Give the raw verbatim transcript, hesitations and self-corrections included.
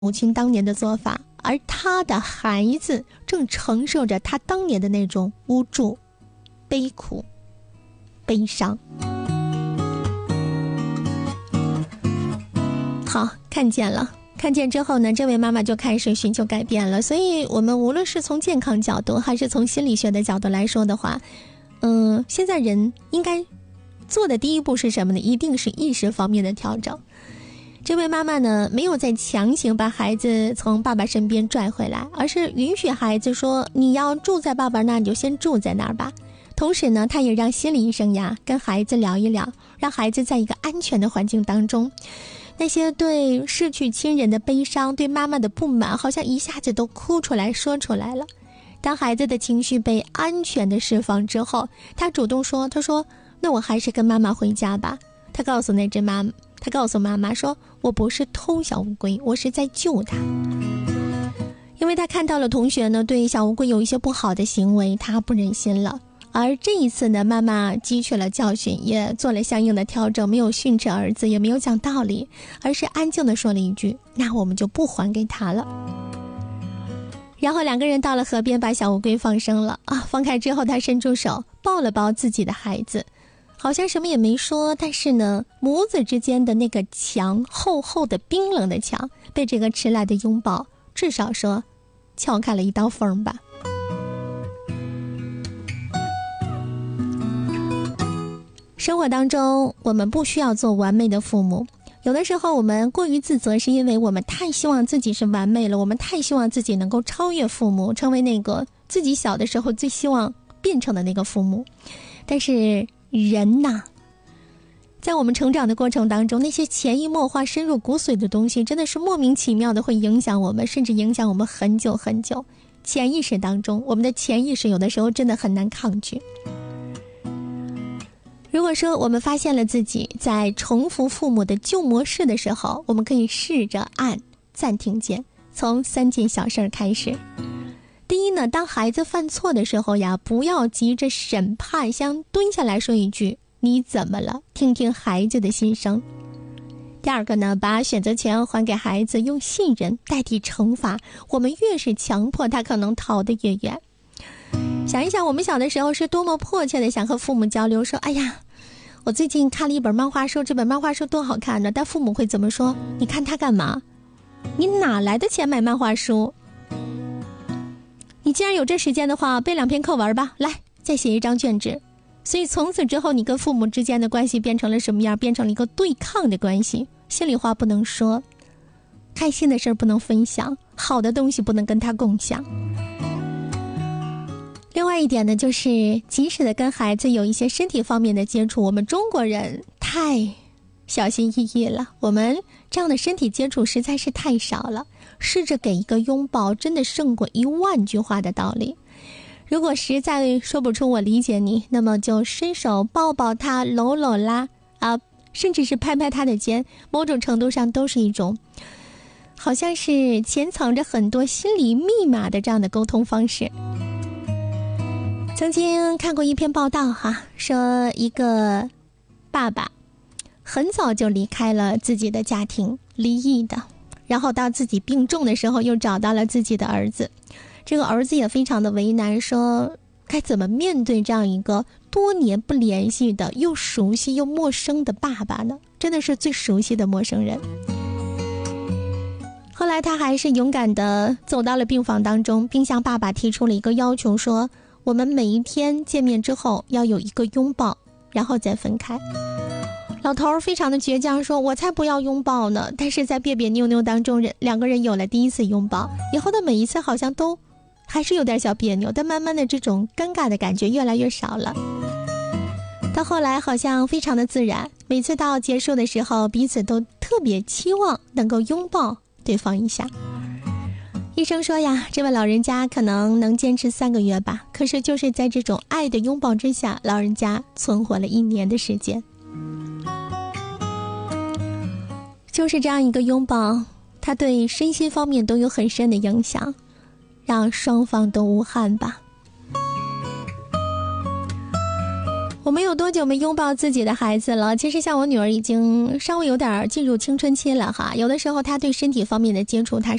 母亲当年的做法，而他的孩子正承受着他当年的那种无助、悲苦、悲伤。好，看见了，看见之后呢，这位妈妈就开始寻求改变了。所以我们无论是从健康角度还是从心理学的角度来说的话，嗯、呃，现在人应该做的第一步是什么呢？一定是意识方面的调整。这位妈妈呢，没有再强行把孩子从爸爸身边拽回来，而是允许孩子说，你要住在爸爸那你就先住在那儿吧。同时呢，她也让心理医生呀跟孩子聊一聊，让孩子在一个安全的环境当中，那些对失去亲人的悲伤，对妈妈的不满，好像一下子都哭出来说出来了。当孩子的情绪被安全的释放之后，他主动说，他说，那我还是跟妈妈回家吧。他告诉那只妈妈，他告诉妈妈说，我不是偷小乌龟，我是在救它。因为他看到了同学呢对小乌龟有一些不好的行为，他不忍心了。而这一次呢，妈妈汲取了教训，也做了相应的调整，没有训斥儿子，也没有讲道理，而是安静地说了一句，那我们就不还给他了。然后两个人到了河边，把小乌龟放生了啊！放开之后，他伸出手抱了抱自己的孩子，好像什么也没说，但是呢，母子之间的那个墙，厚厚的冰冷的墙，被这个迟来的拥抱，至少说敲开了一道缝吧。生活当中，我们不需要做完美的父母。有的时候我们过于自责，是因为我们太希望自己是完美了，我们太希望自己能够超越父母，成为那个自己小的时候最希望变成的那个父母。但是人呐，在我们成长的过程当中，那些潜移默化深入骨髓的东西，真的是莫名其妙的会影响我们，甚至影响我们很久很久。潜意识当中，我们的潜意识有的时候真的很难抗拒。如果说我们发现了自己在重复父母的旧模式的时候，我们可以试着按暂停键，从三件小事开始。第一呢，当孩子犯错的时候呀，不要急着审判，先蹲下来说一句，你怎么了？听听孩子的心声。第二个呢，把选择权还给孩子，用信任代替惩罚。我们越是强迫，他可能逃得越远。想一想我们小的时候是多么迫切的想和父母交流，说，哎呀，我最近看了一本漫画书，这本漫画书多好看呢，但父母会怎么说？你看他干嘛？你哪来的钱买漫画书？你既然有这时间的话，背两篇课文吧，来，再写一张卷纸。所以从此之后，你跟父母之间的关系变成了什么样？变成了一个对抗的关系，心里话不能说，开心的事不能分享，好的东西不能跟他共享。另外一点呢，就是及时的跟孩子有一些身体方面的接触。我们中国人太小心翼翼了，我们这样的身体接触实在是太少了。试着给一个拥抱，真的胜过一万句话的道理。如果实在说不出我理解你，那么就伸手抱抱他，搂搂啦啊，甚至是拍拍他的肩，某种程度上都是一种好像是潜藏着很多心理密码的这样的沟通方式。曾经看过一篇报道哈，说一个爸爸很早就离开了自己的家庭，离异的，然后到自己病重的时候又找到了自己的儿子。这个儿子也非常的为难，说该怎么面对这样一个多年不联系的又熟悉又陌生的爸爸呢？真的是最熟悉的陌生人。后来他还是勇敢的走到了病房当中，并向爸爸提出了一个要求，说我们每一天见面之后要有一个拥抱，然后再分开。老头非常的倔强，说我才不要拥抱呢。但是在别别扭扭当中，两个人有了第一次拥抱以后的每一次好像都还是有点小别扭，但慢慢的这种尴尬的感觉越来越少了。到后来好像非常的自然，每次到结束的时候，彼此都特别期望能够拥抱对方一下。医生说呀，这位老人家可能能坚持三个月吧，可是就是在这种爱的拥抱之下，老人家存活了一年的时间。就是这样一个拥抱，它对身心方面都有很深的影响，让双方都无憾吧。 我们有多久没拥抱自己的孩子了？其实像我女儿已经稍微有点进入青春期了哈，有的时候她对身体方面的接触她